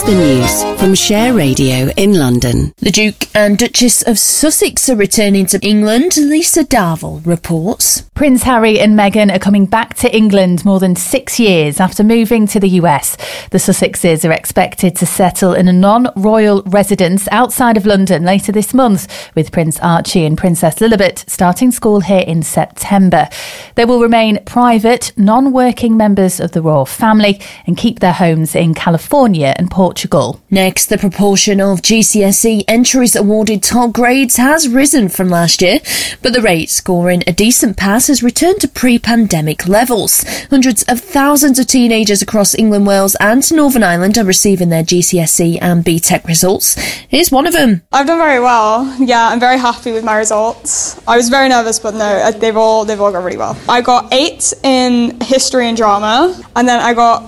the news from Share Radio in London. The Duke and Duchess of Sussex are returning to England, Lisa Darville reports. Prince Harry and Meghan are coming back to England more than 6 years after moving to the US. The Sussexes are expected to settle in a non-royal residence outside of London later this month, with Prince Archie and Princess Lilibet starting school here in September. They will remain private, non-working members of the royal family and keep their homes in California and Portugal. Next, the proportion of GCSE entries awarded top grades has risen from last year, but the rate scoring a decent pass has returned to pre-pandemic levels. Hundreds of thousands of teenagers across England, Wales and Northern Ireland are receiving their GCSE and BTEC results. Here's one of them. I've done very well. Yeah, I'm very happy with my results. I was very nervous, but no, they've all gone really well. I got 8 in history and drama, and then I got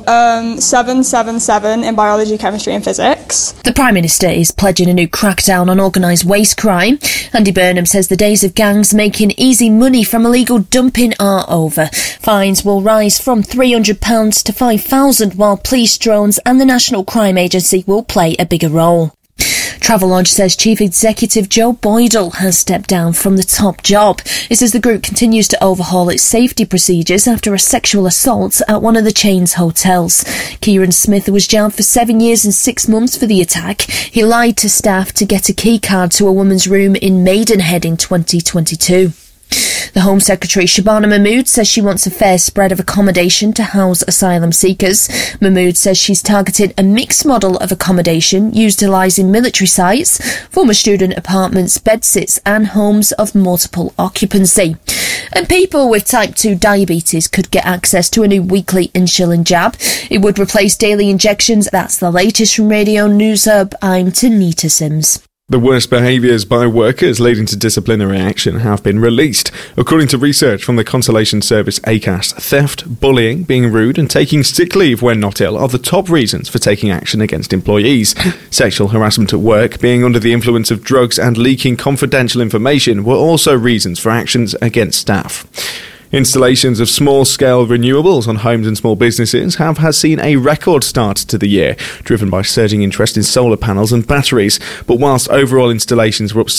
777 in biology, chemistry and physics. The Prime Minister is pledging a new crackdown on organised waste crime. Andy Burnham says the days of gangs making easy money from illegal dumping are over. Fines will rise from £300 to £5,000, while police drones and the National Crime Agency will play a bigger role. Travelodge says Chief Executive Joe Boydell has stepped down from the top job. It says the group continues to overhaul its safety procedures after a sexual assault at one of the chain's hotels. Kieran Smith was jailed for 7 years and 6 months for the attack. He lied to staff to get a key card to a woman's room in Maidenhead in 2022. The Home Secretary Shabana Mahmood says she wants a fair spread of accommodation to house asylum seekers. Mahmood says she's targeted a mixed model of accommodation utilising military sites, former student apartments, bedsits and homes of multiple occupancy. And people with type 2 diabetes could get access to a new weekly insulin jab. It would replace daily injections. That's the latest from Radio News Hub. I'm Tanita Sims. The worst behaviours by workers leading to disciplinary action have been released. According to research from the consolation service ACAS, theft, bullying, being rude and taking sick leave when not ill are the top reasons for taking action against employees. Sexual harassment at work, being under the influence of drugs and leaking confidential information were also reasons for actions against staff. Installations of small-scale renewables on homes and small businesses has seen a record start to the year, driven by surging interest in solar panels and batteries. But whilst overall installations were up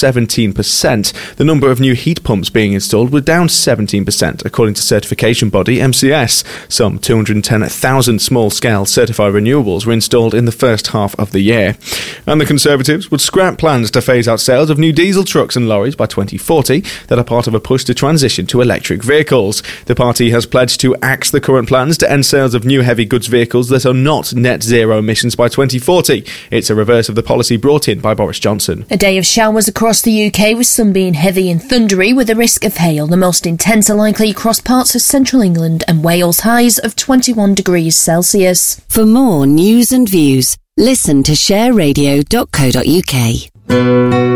17%, the number of new heat pumps being installed were down 17%, according to certification body MCS. Some 210,000 small-scale certified renewables were installed in the first half of the year. And the Conservatives would scrap plans to phase out sales of new diesel trucks and lorries by 2040 that are part of a push to transition to electric vehicles. The party has pledged to axe the current plans to end sales of new heavy goods vehicles that are not net zero emissions by 2040. It's a reverse of the policy brought in by Boris Johnson. A day of showers across the UK, with some being heavy and thundery with a risk of hail. The most intense are likely across parts of central England and Wales, highs of 21 degrees Celsius. For more news and views, listen to shareradio.co.uk.